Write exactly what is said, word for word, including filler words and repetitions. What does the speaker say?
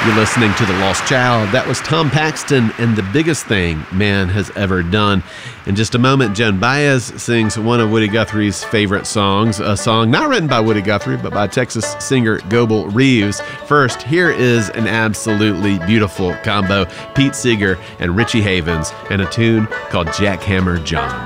You're listening to The Lost Child. That was Tom Paxton and The Biggest Thing Man Has Ever Done. In just a moment, Joan Baez sings one of Woody Guthrie's favorite songs, a song not written by Woody Guthrie, but by Texas singer Goebel Reeves. First, here is an absolutely beautiful combo, Pete Seeger and Richie Havens, and a tune called Jackhammer John.